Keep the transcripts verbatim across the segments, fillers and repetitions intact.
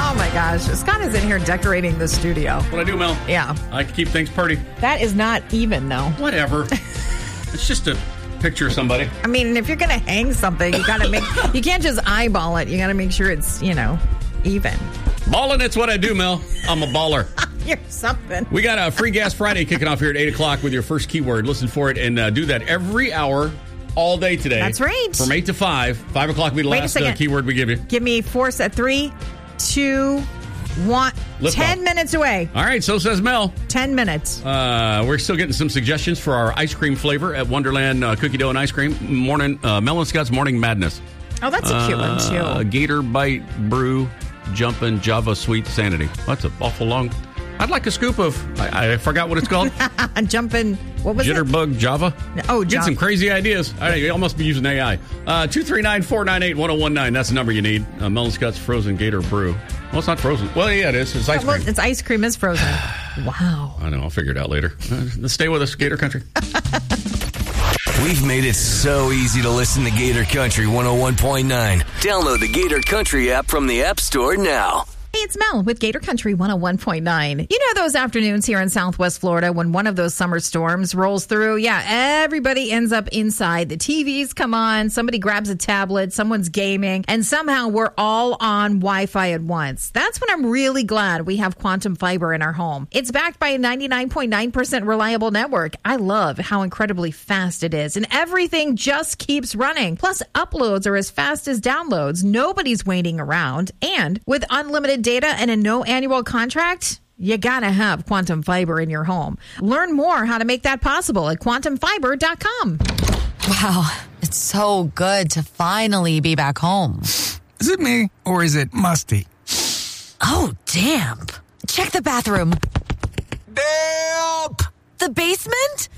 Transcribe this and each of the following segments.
Oh, my gosh. Scott is in here decorating the studio. What I do, Mel? Yeah. I like to keep things pretty. That is not even, though. Whatever. It's just a picture of somebody. I mean, if you're going to hang something, you got to make, you can't just eyeball it. You got to make sure it's, you know, even. Balling, it's what I do, Mel. I'm a baller. You're something. We got a Free Gas Friday kicking off here at eight o'clock with your first keyword. Listen for it and uh, do that every hour, all day today. That's right. From eight to five. five o'clock will be the Wait last uh, keyword we give you. Give me force at three, two, one. Lift ten off. minutes away. All right, so says Mel. Ten minutes. Uh, we're still getting some suggestions for our ice cream flavor at Wonderland uh, Cookie Dough and Ice Cream. Morning, uh, Mel and Scott's Morning Madness. Oh, that's a cute uh, one, too. Gator Bite Brew Jumpin' Java Sweet Sanity. That's an awful long. I'd like a scoop of, I, I forgot what it's called. Jumpin', what was Jitterbug it? Java. Oh, Get Java. some crazy ideas. All right, y'all must be using A I. Uh, two three nine, four nine eight, one oh one nine. That's the number you need. Uh, Mel and Scott's Frozen Gator Brew. Well, it's not frozen. Well, yeah, it is. It's ice Well, cream. it's ice cream is frozen. Wow. I know. I'll figure it out later. Uh, stay with us, Gator Country. We've made it so easy to listen to Gator Country one oh one point nine. Download the Gator Country app from the App Store now. Hey, it's Mel with Gator Country one oh one point nine. You know those afternoons here in Southwest Florida when one of those summer storms rolls through? Yeah, everybody ends up inside. The T Vs come on, somebody grabs a tablet, someone's gaming, and somehow we're all on Wi-Fi at once. That's when I'm really glad we have Quantum Fiber in our home. It's backed by a ninety-nine point nine percent reliable network. I love how incredibly fast it is, and everything just keeps running. Plus, uploads are as fast as downloads. Nobody's waiting around. And with unlimited data and a no annual contract, you gotta have Quantum Fiber in your home. Learn more how to make that possible at quantum fiber dot com. Wow, it's so good to finally be back home. Is it me, or is it musty? Oh, damp. Check the bathroom. Damp! The basement?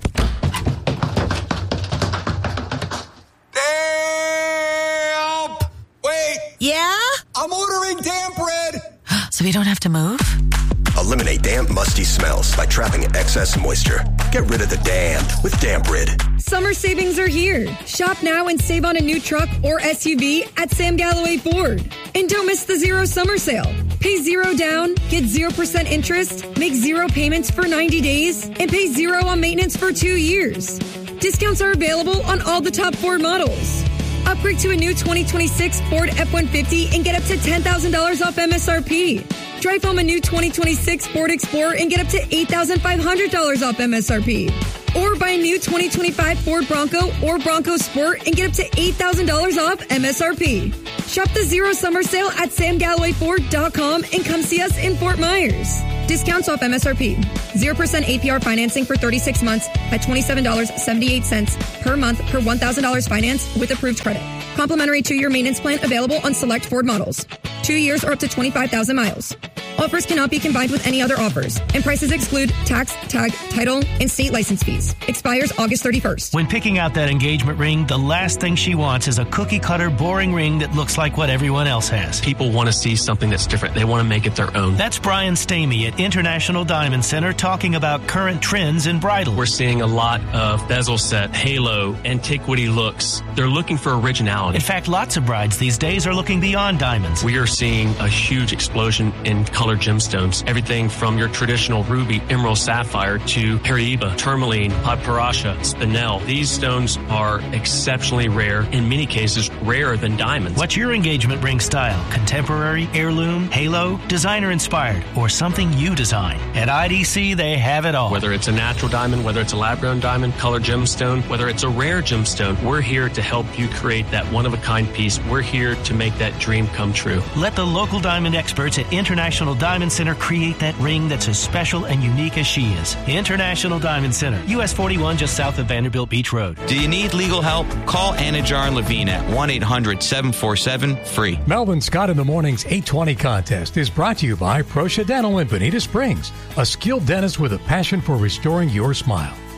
Damp! Wait! Yeah? I'm ordering damp bread! So we don't have to move? Eliminate damp, musty smells by trapping excess moisture. Get rid of the damp with Damp Rid. Summer savings are here. Shop now and save on a new truck or S U V at Sam Galloway Ford. And don't miss the Zero Summer Sale. Pay zero down, get zero percent interest, make zero payments for ninety days, and pay zero on maintenance for two years. Discounts are available on all the top Ford models. Upgrade to a new twenty twenty-six Ford F one fifty and get up to ten thousand dollars off M S R P. Drive home a new twenty twenty-six Ford Explorer and get up to eight thousand five hundred dollars off M S R P. Or buy a new twenty twenty-five Ford Bronco or Bronco Sport and get up to eight thousand dollars off M S R P. Shop the Zero Summer Sale at sam galloway ford dot com and come see us in Fort Myers. Discounts off M S R P. zero percent A P R financing for thirty-six months at twenty-seven dollars and seventy-eight cents per month per one thousand dollars finance with approved credit. Complimentary two-year maintenance plan available on select Ford models. Two years or up to twenty-five thousand miles. Offers cannot be combined with any other offers, and prices exclude tax, tag, title, and state license fees. Expires August thirty-first. When picking out that engagement ring, the last thing she wants is a cookie-cutter, boring ring that looks like what everyone else has. People want to see something that's different. They want to make it their own. That's Brian Stamey at International Diamond Center talking about current trends in bridal. We're seeing a lot of bezel set, halo, antiquity looks. They're looking for originality. In fact, lots of brides these days are looking beyond diamonds. We are seeing a huge explosion in colored gemstones. Everything from your traditional ruby, emerald, sapphire to Paraiba, tourmaline, papyrusha, spinel. These stones are exceptionally rare, in many cases rarer than diamonds. What's your engagement ring style? Contemporary, heirloom, halo, designer inspired, or something you design? At I D C, they have it all. Whether it's a natural diamond, whether it's a lab-grown diamond, colored gemstone, whether it's a rare gemstone, we're here to help you create that one-of-a-kind piece. We're here to make that dream come true. Let the local diamond experts at International Diamond Center create that ring that's as special and unique as she is. International Diamond Center, U S forty-one, just south of Vanderbilt Beach Road. Do you need legal help? Call Anajar and Levine at one eight hundred seven four seven free. Melvin Scott in the Morning's eight twenty contest is brought to you by Proscia Dental in Bonita Springs, a skilled dentist with a passion for restoring your smile.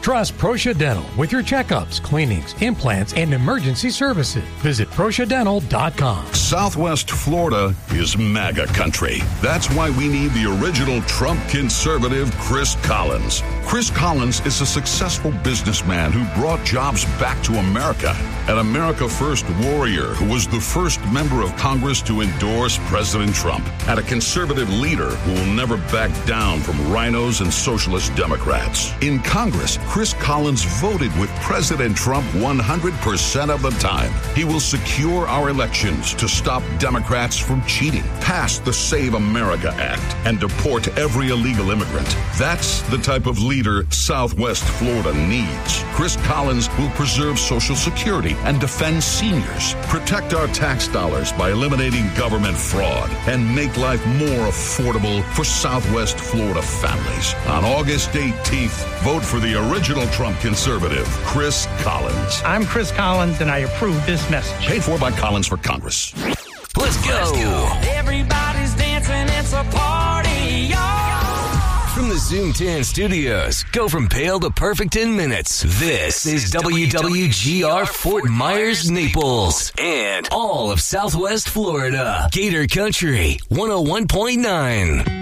Trust Proscia Dental with your checkups, cleanings, implants, and emergency services. Visit proscia dental dot com. Southwest Florida is MAGA country. That's why we need the original Trump conservative Chris Collins. Chris Collins is a successful businessman who brought jobs back to America. An America First warrior who was the first member of Congress to endorse President Trump. And a conservative leader who will never back down from rhinos and socialist Democrats. In Congress, Chris Collins voted with President Trump one hundred percent of the time. He will secure our elections to stop Democrats from cheating, pass the Save America Act, and deport every illegal immigrant. That's the type of leader Southwest Florida needs. Chris Collins will preserve Social Security and defend seniors, protect our tax dollars by eliminating government fraud, and make life more affordable for Southwest Florida families. On August eighteenth, vote for the original Trump conservative, Chris Collins. I'm Chris Collins, and I approve this message. Paid for by Collins for Congress. Let's go. Let's go. Everybody's dancing, it's a party, y'all. From the Zoom ten studios, go from pale to perfect in minutes. This is W W G R Fort Myers, Naples, and all of Southwest Florida. Gator Country one oh one point nine.